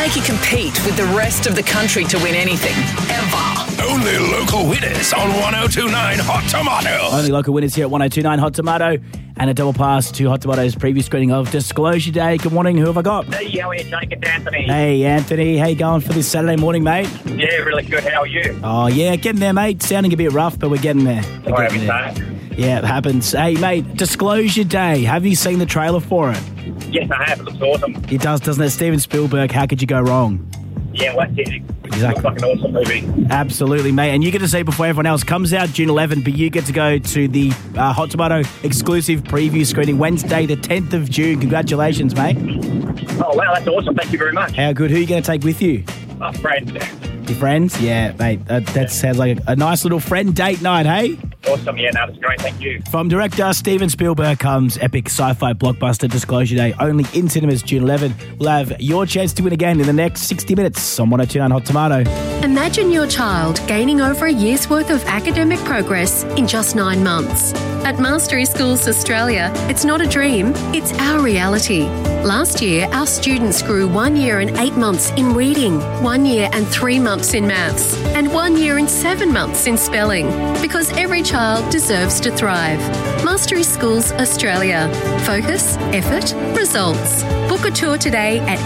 make you compete with the rest of the country to win anything, ever. Only local winners on 1029 Hot Tomato. Only local winners here at 1029 Hot Tomato. And a double pass to Hot Tomato's preview screening of Disclosure Day. Good morning. Who have I got? Hey, how are you, Jake? It's Anthony. Hey, Anthony. How you going for this Saturday morning, mate? Yeah, really good. How are you? Oh, yeah. Getting there, mate. Sounding a bit rough, but we're getting there. Sorry, I'm Yeah, it happens. Hey, mate, Disclosure Day. Have you seen the trailer for it? Yes, I have. It looks awesome. It does, doesn't it? Steven Spielberg, how could you go wrong? Yeah, well, that's it. Exactly. Looks like an awesome movie. Absolutely, mate. And you get to see it before everyone else. Comes out June 11, but you get to go to the Hot Tomato exclusive preview screening Wednesday, the 10th of June. Congratulations, mate. Oh, wow, that's awesome. Thank you very much. How good? Who are you going to take with you? Oh, friends. Your friends? Yeah, mate. That sounds like a nice little friend date night, hey? Awesome. Yeah, no, that's great. Thank you. From director Steven Spielberg comes epic sci-fi blockbuster Disclosure Day, only in cinemas June 11. We'll have your chance to win again in the next 60 minutes on 1029 Hot Tomato. Imagine your child gaining over a year's worth of academic progress in just 9 months. At Mastery Schools Australia, it's not a dream, it's our reality. Last year, our students grew 1 year and 8 months in reading, 1 year and 3 months in maths, and 1 year and 7 months in spelling. Because every child deserves to thrive. Mastery Schools Australia. Focus, effort, results. Book a tour today at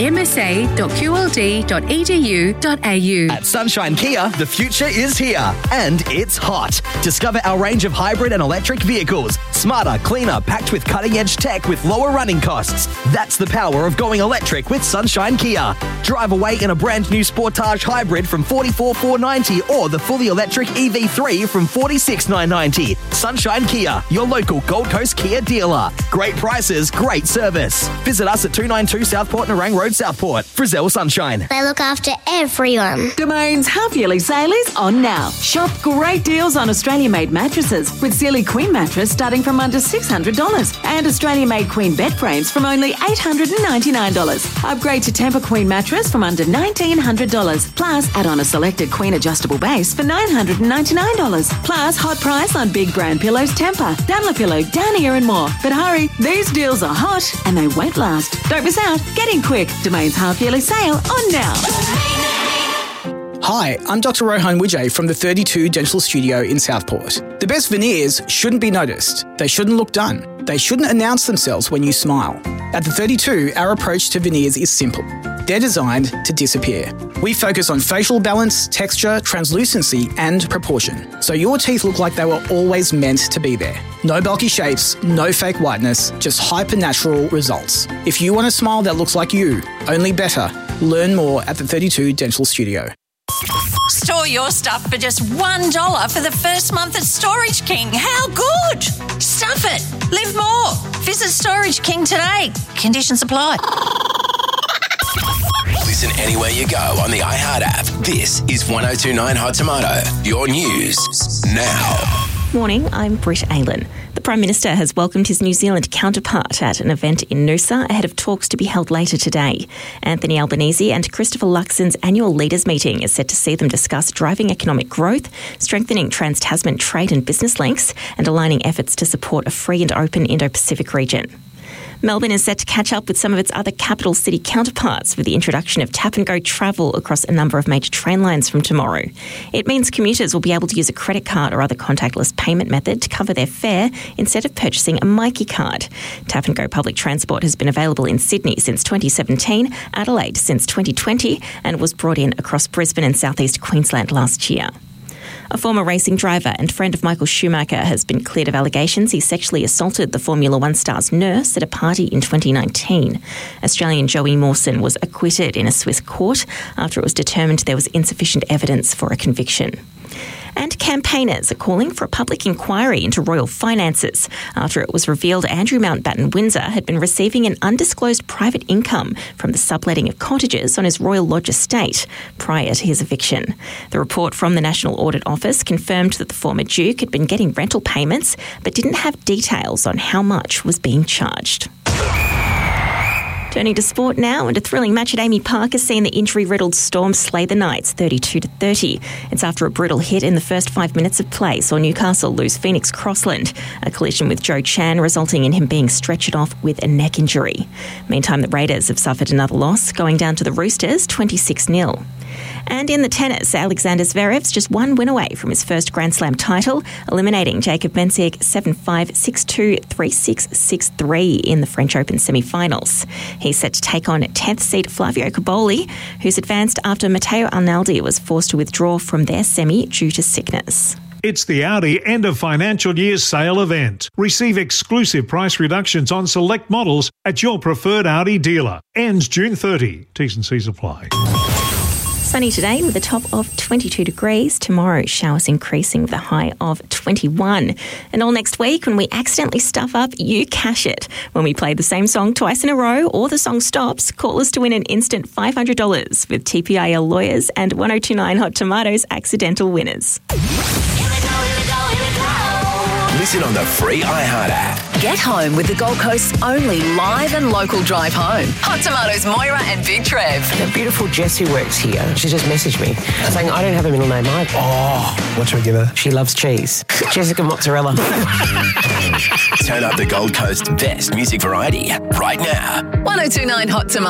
msa.qld.edu.au. At Sunshine Kia, the future is here, and it's hot. Discover our range of hybrid and electric vehicles. Smarter, cleaner, packed with cutting-edge tech with lower running costs. That's the power of going electric with Sunshine Kia. Drive away in a brand new Sportage Hybrid from $44,490 or the fully electric EV3 from $46,990. Sunshine Kia, your local Gold Coast Kia dealer. Great prices, great service. Visit us at 292 Southport Nerang Road, Southport. Frizzell Sunshine. They look after everyone. Domain's half-yearly sale is on now. Shop great deals on Australian-made mattresses with Sealy Queen mattress starting from under $600 and Australian-made Queen bed frames from only $899. Upgrade to Tempur Queen mattress from under $1,900. Plus, add on a selected Queen adjustable base for $999. Plus, hot price on big brand pillows Tempur, Dunlopillow, Downier and more. But hurry, these deals are hot and they won't last. Don't miss out. Get in quick. Domain's half-yearly sale on now. Hi, I'm Dr. Rohan Wijay from the 32 Dental Studio in Southport. The best veneers shouldn't be noticed. They shouldn't look done. They shouldn't announce themselves when you smile. At the 32, our approach to veneers is simple. They're designed to disappear. We focus on facial balance, texture, translucency, and proportion, so your teeth look like they were always meant to be there. No bulky shapes, no fake whiteness, just hyper-natural results. If you want a smile that looks like you, only better. Learn more at the 32 Dental Studio. Store your stuff for just $1 for the first month at Storage King. How good? Stuff it. Live more. Visit Storage King today. Conditions apply. Listen anywhere you go on the iHeart app. This is 1029 Hot Tomato. Your news now. Morning, I'm Britt Aylan. The Prime Minister has welcomed his New Zealand counterpart at an event in Noosa ahead of talks to be held later today. Anthony Albanese and Christopher Luxon's annual leaders meeting is set to see them discuss driving economic growth, strengthening trans-Tasman trade and business links, and aligning efforts to support a free and open Indo-Pacific region. Melbourne is set to catch up with some of its other capital city counterparts with the introduction of tap-and-go travel across a number of major train lines from tomorrow. It means commuters will be able to use a credit card or other contactless payment method to cover their fare instead of purchasing a Myki card. Tap-and-go public transport has been available in Sydney since 2017, Adelaide since 2020, and was brought in across Brisbane and southeast Queensland last year. A former racing driver and friend of Michael Schumacher has been cleared of allegations he sexually assaulted the Formula One star's nurse at a party in 2019. Australian Joey Mawson was acquitted in a Swiss court after it was determined there was insufficient evidence for a conviction. And campaigners are calling for a public inquiry into royal finances after it was revealed Andrew Mountbatten Windsor had been receiving an undisclosed private income from the subletting of cottages on his Royal Lodge estate prior to his eviction. The report from the National Audit Office confirmed that the former Duke had been getting rental payments but didn't have details on how much was being charged. Turning to sport now, and a thrilling match at Amy Park has seen the injury-riddled Storm slay the Knights 32-30. It's after a brutal hit in the first 5 minutes of play saw Newcastle lose Phoenix Crossland, a collision with Joe Chan resulting in him being stretchered off with a neck injury. Meantime, the Raiders have suffered another loss, going down to the Roosters 26-0. And in the tennis, Alexander Zverev's just one win away from his first Grand Slam title, eliminating Jacob Mensik 7-5, 6-2, 3-6, 6-3 in the French Open semi-finals. He's set to take on 10th seed Flavio Cobolli, who's advanced after Matteo Arnaldi was forced to withdraw from their semi due to sickness. It's the Audi end of financial year sale event. Receive exclusive price reductions on select models at your preferred Audi dealer. Ends June 30. T's and C's apply. Sunny today with a top of 22 degrees. Tomorrow, showers increasing with a high of 21. And all next week, when we accidentally stuff up, you cash it. When we play the same song twice in a row or the song stops, call us to win an instant $500 with TPIL Lawyers and 1029 Hot Tomatoes accidental winners. Listen on the free iHeart app. Get home with the Gold Coast's only live and local drive home. Hot Tomatoes, Moira and Big Trev. The beautiful Jess who works here, she just messaged me saying, I don't have a middle name either. Oh, what should we give her? She loves cheese. Jessica Mozzarella. Turn up the Gold Coast's best music variety right now. 1029 Hot Tomatoes.